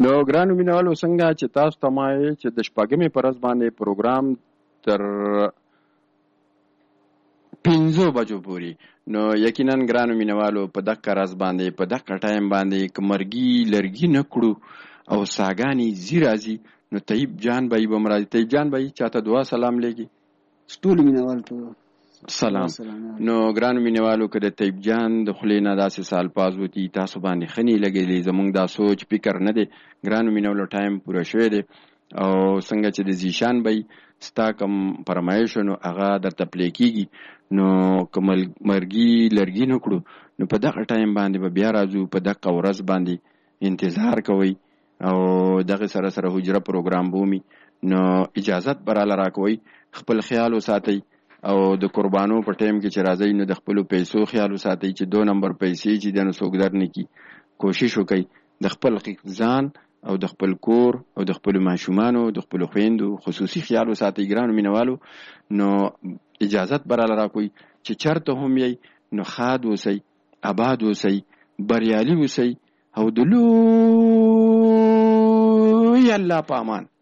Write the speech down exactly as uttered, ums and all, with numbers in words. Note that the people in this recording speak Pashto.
نو ګرانو مینوالو څنګه چې تاسو ته ما ویل چې د شپږمې په ورځ باندې پروګرام تر پنځو بجو پورې، نو یقینا ګرانو مینوالو په دغه ورځ باندې په دغه ټایم باندې که مرګي لرګي نه کړو او ساګانې ځي راځي، نو طیب جان بھائی به هم راځي. طیب جان بھائی چاته دعا سلام لګي؟ ټولو مینوال ته سلام. نو ګرانو مینوالو که د طیب جان د خولې نه داسې سالپاز وتي تاسو باندې ښه نه لګېدلی، زموږ دا سوچ فکر نه دی. ګرانو مینوالو ټایم پوره شوی دی او څنګه چې د زیشان بھائی ستا کوم فرمایش نو هغه درته پلی کېږي، نو که مرګي لرګي نه کړو نو په دغه ټایم باندې به بیا راځو، په دغه ورځ باندې انتظار کوئ او دغه سره سره حجره پروګرام بومي. نو اجازت براله راکوئ، خپل خیال وساتئ او د قربانو په ټایم کې چې راځئ نو د خپلو پیسو خیال وساتئ چې دو نمبر پیسې چې دی نو څوک در نه کي. کوشش وکئ د خپل ځان او د خپل کور او د خپلو ماشومانو د خپلو خویندو خصوصي خیال وساتئ. ګرانو مینوالو نو اجازت براله راکوئ چې چرته هم یئ نو ښاد اوسئ، آباد اوسئ، بریالي اوسئ او د لوی الله په امان.